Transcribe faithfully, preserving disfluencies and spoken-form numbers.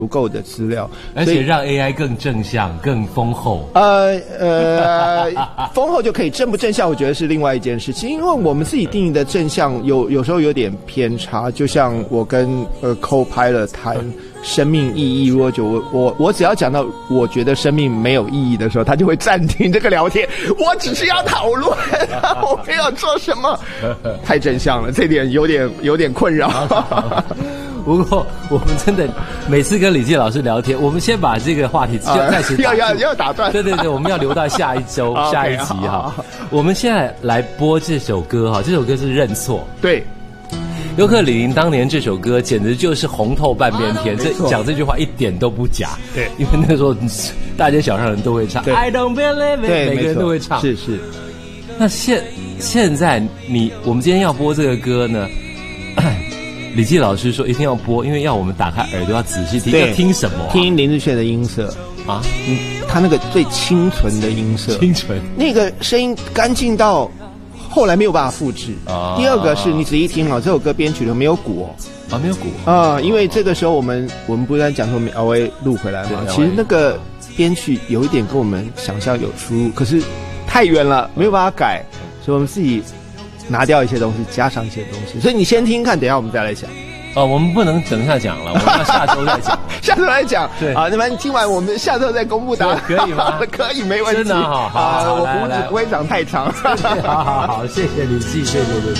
足够的资料， 而且让 A I 更正向、更丰厚。 呃呃，丰厚就可以正不正向，我觉得是另外一件事情，因为我们自己定义的正向有有时候有点偏差。就像我跟呃 Copilot 谈生命意义，如果就我我我只要讲到我觉得生命没有意义的时候，他就会暂停这个聊天。我只是要讨论，我没有做什么，太正向了，这点有点有点困扰。 不过我们真的每次跟李健老师聊天，我们先把这个话题就暂时、 呃、要要要打断。 对对对，我们要留到下一周下一集哈。我们现在来播这首歌哈，这首歌是认错。 对， 尤克里里当年这首歌简直就是红透半边天，这讲这句话一点都不假。 对， 因为那时候大街小巷人都会唱 I don't believe it， 每个人都会唱。 是是。 那现现在你我们今天要播这个歌呢？李纪老师说一定要播，因为要我们打开耳朵要仔细听。要听什么、啊？ 听林志炫的音色啊，嗯，他那个最清纯的音色， 清纯， 那个声音干净到后来没有办法复制。啊、第二个是你仔细听啊，这首歌编曲的没有鼓哦， 啊，没有鼓啊，因为这个时候我们我们不是在讲说 L A 录回来嘛，其实那个编曲有一点跟我们想象有出入，可是太远了，没有办法改，所以我们自己拿掉一些东西，加上一些东西，所以你先听看，等一下我们再来讲。 哦，我们不能等一下讲了，我们要下周再讲。 下周来讲， 对啊，你们听完我们下周再公布答案， 可以吗？ 可以，没问题。 真的好，好， 啊，我胡子不会长太长。 好好好，谢谢李纪，谢谢李纪。